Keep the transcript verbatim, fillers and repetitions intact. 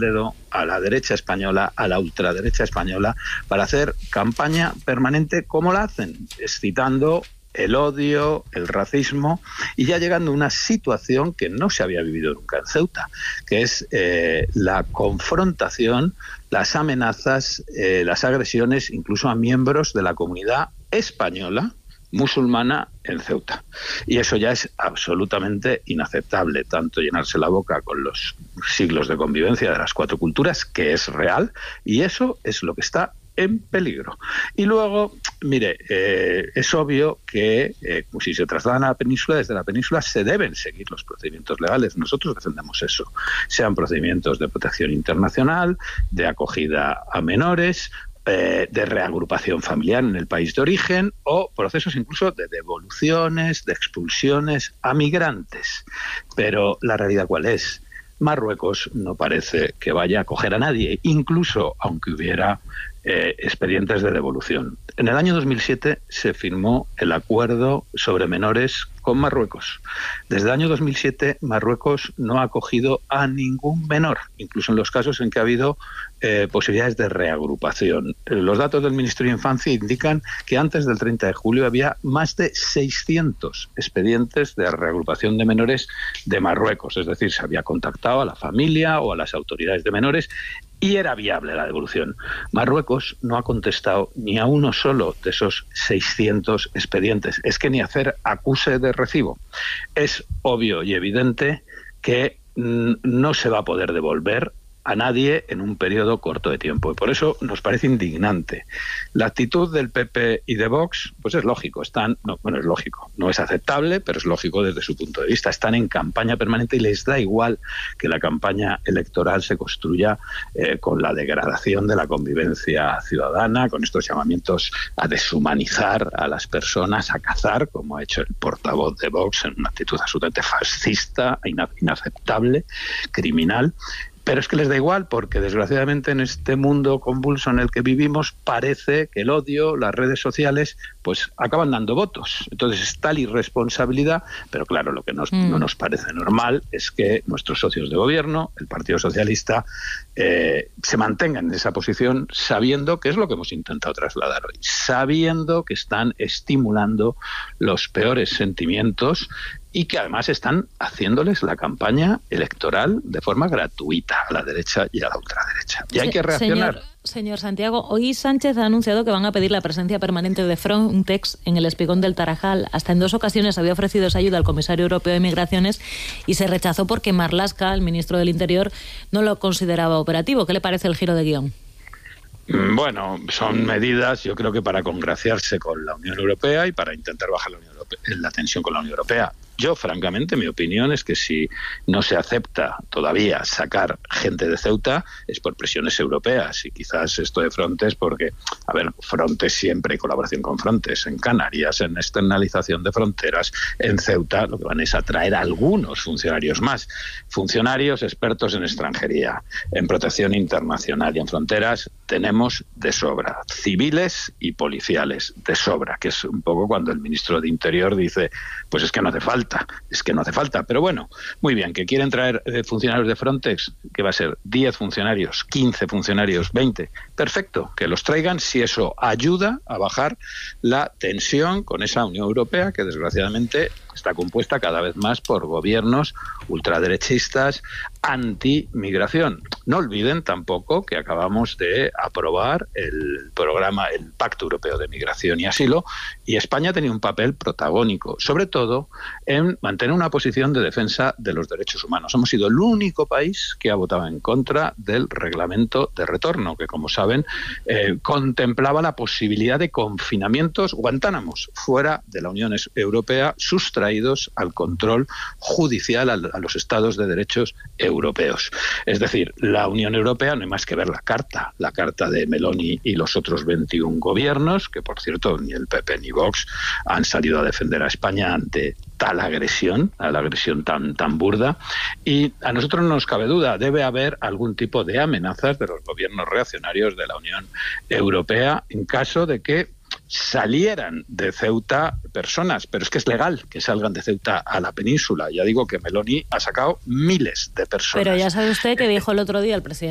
dedo a la derecha española, a la ultraderecha española, para hacer campaña permanente como la hacen, excitando el odio, el racismo, y ya llegando a una situación que no se había vivido nunca en Ceuta, que es eh, la confrontación, las amenazas, eh, las agresiones, incluso a miembros de la comunidad española musulmana en Ceuta. Y eso ya es absolutamente inaceptable, tanto llenarse la boca con los siglos de convivencia de las cuatro culturas, que es real, y eso es lo que está en peligro. Y luego, mire, eh, es obvio que eh, si se trasladan a la península, desde la península se deben seguir los procedimientos legales. Nosotros defendemos eso. Sean procedimientos de protección internacional, de acogida a menores, eh, de reagrupación familiar en el país de origen, o procesos incluso de devoluciones, de expulsiones a migrantes. Pero la realidad, ¿cuál es? Marruecos no parece que vaya a acoger a nadie, incluso aunque hubiera Eh, expedientes de devolución. En el año dos mil siete se firmó el acuerdo sobre menores con Marruecos. Desde el año dos mil siete Marruecos no ha acogido a ningún menor, incluso en los casos en que ha habido eh, posibilidades de reagrupación. Los datos del Ministerio de Infancia indican que antes del treinta de julio había más de seiscientos expedientes de reagrupación de menores de Marruecos, es decir, se había contactado a la familia o a las autoridades de menores y era viable la devolución. Marruecos no ha contestado ni a uno solo de esos seiscientos expedientes. Es que ni hacer acuse de recibo. Es obvio y evidente que mm, no se va a poder devolver a nadie en un periodo corto de tiempo. Y por eso nos parece indignante. La actitud del P P y de Vox, pues es lógico. Están, no, bueno, es lógico. No es aceptable, pero es lógico desde su punto de vista. Están en campaña permanente y les da igual que la campaña electoral se construya eh, con la degradación de la convivencia ciudadana, con estos llamamientos a deshumanizar a las personas, a cazar, como ha hecho el portavoz de Vox en una actitud absolutamente fascista, inaceptable, criminal. Pero es que les da igual porque, desgraciadamente, en este mundo convulso en el que vivimos, parece que el odio, las redes sociales, pues acaban dando votos. Entonces es tal irresponsabilidad, pero claro, lo que nos, mm. no nos parece normal es que nuestros socios de gobierno, el Partido Socialista, eh, se mantengan en esa posición sabiendo que es lo que hemos intentado trasladar hoy, sabiendo que están estimulando los peores sentimientos y que además están haciéndoles la campaña electoral de forma gratuita a la derecha y a la ultraderecha. Y hay que reaccionar. Señor, señor Santiago, hoy Sánchez ha anunciado que van a pedir la presencia permanente de Frontex en el Espigón del Tarajal. Hasta en dos ocasiones había ofrecido esa ayuda al comisario europeo de Migraciones y se rechazó porque Marlaska, el ministro del Interior, no lo consideraba operativo. ¿Qué le parece el giro de guión? Bueno, son medidas, yo creo que para congraciarse con la Unión Europea y para intentar bajar la, Unión Europea, la tensión con la Unión Europea. Yo, francamente, mi opinión es que si no se acepta todavía sacar gente de Ceuta es por presiones europeas, y quizás esto de Frontex porque, a ver, Frontex siempre hay colaboración con Frontex, en Canarias, en externalización de fronteras, en Ceuta lo que van es a traer a algunos funcionarios más, funcionarios expertos en extranjería, en protección internacional y en fronteras tenemos de sobra, civiles y policiales, de sobra, que es un poco cuando el ministro de Interior dice, pues es que no hace falta. Es que no hace falta, pero bueno, muy bien, que quieren traer eh, funcionarios de Frontex, que va a ser diez funcionarios, quince funcionarios, veinte, perfecto, que los traigan si eso ayuda a bajar la tensión con esa Unión Europea que desgraciadamente está compuesta cada vez más por gobiernos ultraderechistas anti-migración. No olviden tampoco que acabamos de aprobar el programa, el Pacto Europeo de Migración y Asilo, y España tenía un papel protagónico, sobre todo en mantener una posición de defensa de los derechos humanos. Hemos sido el único país que ha votado en contra del reglamento de retorno, que, como saben, eh, contemplaba la posibilidad de confinamientos, Guantánamos, fuera de la Unión Europea, sustraídos al control judicial a, a los estados de derechos europeos. Es decir, la Unión Europea, no hay más que ver la carta, la carta de Meloni y los otros veintiún gobiernos, que por cierto ni el P P ni Vox han salido a defender a España ante tal agresión, a la agresión tan, tan burda, y a nosotros no nos cabe duda, debe haber algún tipo de amenazas de los gobiernos reaccionarios de la Unión Europea en caso de que salieran de Ceuta personas, pero es que es legal que salgan de Ceuta a la península. Ya digo que Meloni ha sacado miles de personas. Pero ya sabe usted que dijo el otro día el presidente